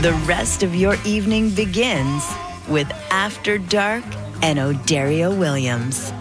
The rest of your evening begins with After Dark and O'Dario Williams.